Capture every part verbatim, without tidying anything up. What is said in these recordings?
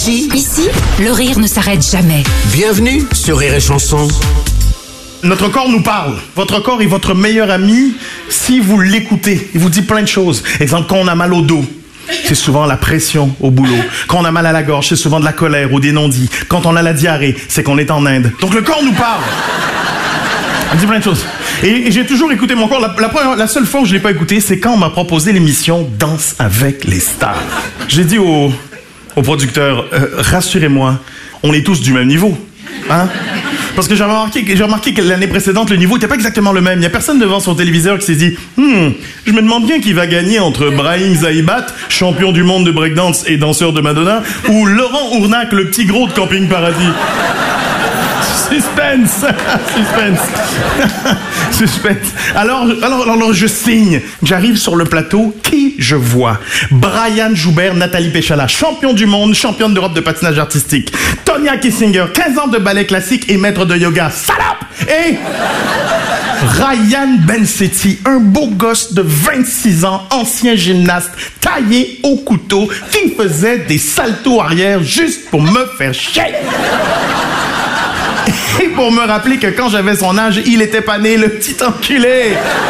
Ici, Ici, le rire ne s'arrête jamais. bienvenue sur Rire et Chanson. Notre corps nous parle. Votre corps est votre meilleur ami si vous l'écoutez. Il vous dit plein de choses. Exemple, quand on a mal au dos, c'est souvent la pression au boulot. Quand on a mal à la gorge, c'est souvent de la colère ou des non-dits. Quand on a la diarrhée, c'est qu'on est en Inde. Donc le corps nous parle. Il dit plein de choses. Et, et j'ai toujours écouté mon corps. La, la, première, la seule fois où je l'ai pas écouté, c'est quand on m'a proposé l'émission Danse avec les stars. J'ai dit au, au producteur, euh, rassurez-moi, on est tous du même niveau. Hein? Parce que j'ai remarqué, j'ai remarqué que l'année précédente, le niveau n'était pas exactement le même. Il n'y a personne devant son téléviseur qui s'est dit hmm, je me demande bien qui va gagner entre Brahim Zaïbat, champion du monde de breakdance et danseur de Madonna, ou Laurent Ournac, le petit gros de Camping Paradis. Suspense. Suspense. Suspense. Alors, alors, alors, je signe. J'arrive sur le plateau. Qui je vois? Brian Joubert, Nathalie Péchala, champion du monde, championne d'Europe de patinage artistique. Tonya Kissinger, quinze ans de ballet classique et maître de yoga. Salope! Et Ryan Bensetti, un beau gosse de vingt-six ans, ancien gymnaste, taillé au couteau, qui faisait des saltos arrière juste pour me faire chier. Et pour me rappeler que quand j'avais son âge, il était pas né, le petit enculé.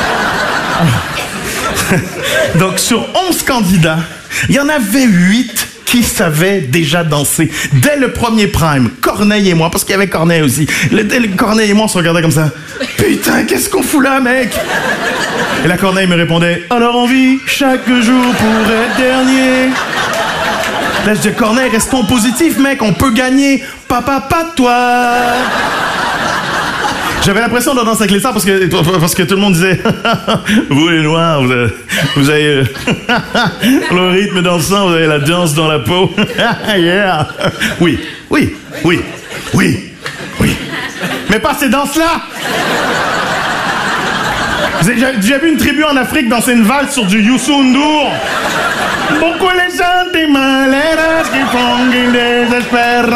Donc, sur onze candidats, il y en avait huit qui savaient déjà danser. Dès le premier prime, Corneille et moi, parce qu'il y avait Corneille aussi, le, dès le Corneille et moi, on se regardait comme ça. Putain, qu'est-ce qu'on fout là, mec? Et la Corneille me répondait, alors on vit chaque jour pour être dernier. Là, je dis, Corneille, restons positifs, mec, on peut gagner. Papa, pas de toi. J'avais l'impression de danser avec les stars parce que, parce que tout le monde disait vous les noirs, vous avez, vous avez le rythme dans le sang, vous avez la danse dans la peau. Yeah. Oui, oui, oui, oui, oui. Mais pas ces danses-là. Vous avez déjà vu une tribu en Afrique danser une valse sur du Youssou N'Dour? Beaucoup les gens des malheureux qui font des désespères.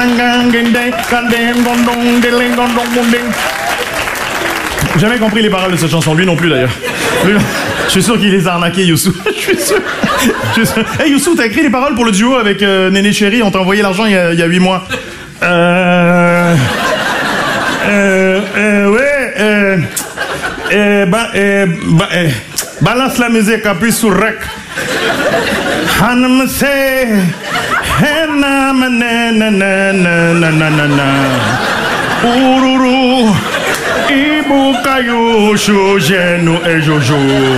J'ai jamais compris les paroles de cette chanson, lui non plus d'ailleurs. Lui, je suis sûr qu'il les a arnaqués, Youssou. Je suis sûr. Je suis sûr. Hey Youssou, t'as écrit les paroles pour le duo avec euh, Néné Chéri, on t'a envoyé l'argent il y a, il y a huit mois. Euh. Euh. euh ouais, euh. Euh. Bah, euh. Bah, euh. Balance la musique, appuie sur rec. Hanamse. Henamenenenenenenenenena. Ururu. Ibukayo, Shojenu et Jojo.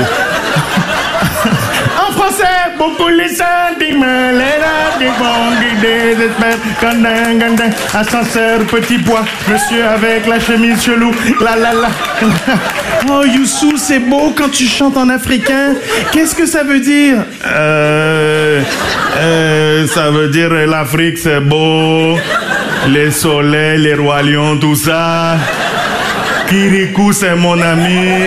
En français, beaucoup les sentiments, les rats, des bons, des désespères, gandin, gandin, ascenseur, petit pois, monsieur avec la chemise chelou, la la la. Oh Youssou, c'est beau quand tu chantes en africain. Qu'est-ce que ça veut dire? Euh, euh, ça veut dire l'Afrique c'est beau, les soleils, les rois lions, tout ça. Kirikou, c'est mon ami.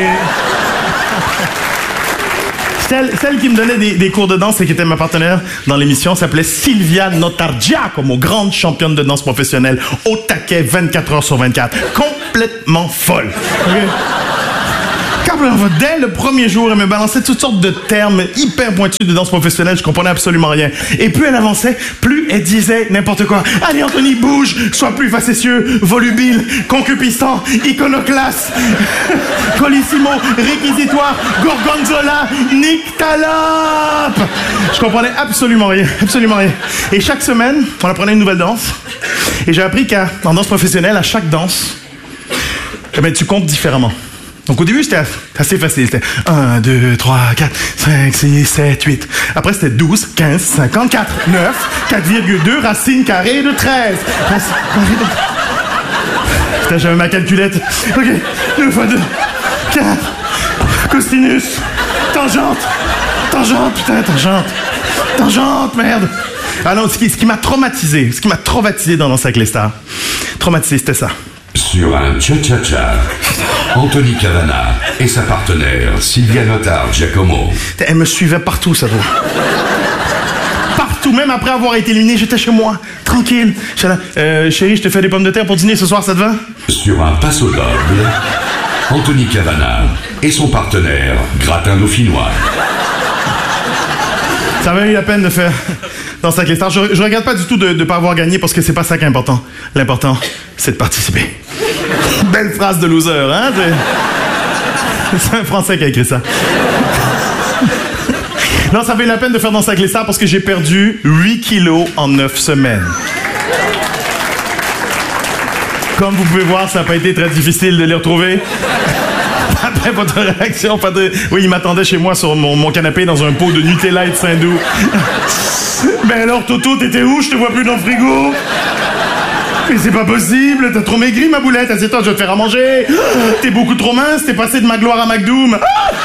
Celle, celle qui me donnait des, des cours de danse et qui était ma partenaire dans l'émission s'appelait Sylvia Notargiacomo, grande championne de danse professionnelle, au taquet vingt-quatre heures sur vingt-quatre. Complètement folle. Okay? Dès le premier jour, elle me balançait toutes sortes de termes hyper pointus de danse professionnelle, je comprenais absolument rien. Et plus elle avançait, plus elle disait n'importe quoi. Allez Anthony, bouge, sois plus facétieux, volubile, concupiscent, iconoclaste, colissimo, réquisitoire, gorgonzola, nyctalope. Je comprenais absolument rien, absolument rien. Et chaque semaine, on apprenait une nouvelle danse. Et j'ai appris qu'en danse professionnelle, à chaque danse, eh ben, tu comptes différemment. Donc au début, c'était assez facile. C'était un, deux, trois, quatre, cinq, six, sept, huit. Après, c'était douze, quinze, cinquante-quatre, neuf, quatre virgule deux, racine carrée de treize. Racine carrée de... Putain, j'avais ma calculette. Ok, deux fois deux, quatre, cosinus, tangente, tangente, putain, tangente, tangente, merde. Ah non, ce qui, ce qui m'a traumatisé, ce qui m'a traumatisé dans Danse avec les stars, traumatisé, c'était ça. Sur un cha-cha-cha, Anthony Cavana et sa partenaire Sylvia Notargiacomo. Elle me suivait partout, ça doit. Partout, même après avoir été éliminé, j'étais chez moi, tranquille. J'étais là, euh, chérie, je te fais des pommes de terre pour dîner ce soir, ça te va? Sur un passo doble, Anthony Cavana et son partenaire Gratin Dauphinois. Ça avait eu la peine de faire, Danse avec les stars. Je, je regrette pas du tout de ne pas avoir gagné parce que c'est pas ça qui est important. L'important, c'est de participer. Belle phrase de loser, hein? C'est, c'est un Français qui a écrit ça. Non, ça fait la peine de faire Danse avec les stars parce que j'ai perdu huit kilos en neuf semaines. Comme vous pouvez voir, ça n'a pas été très difficile de les retrouver. Après votre réaction, pas de... Oui, il m'attendait chez moi sur mon, mon canapé dans un pot de Nutella et de Saint-Doux. Ben alors, Toto, t'étais où? Je te vois plus dans le frigo. Mais c'est pas possible, t'as trop maigri, ma boulette. Assieds-toi, je vais te faire à manger. T'es beaucoup trop mince, t'es passé de ma gloire à McDoom.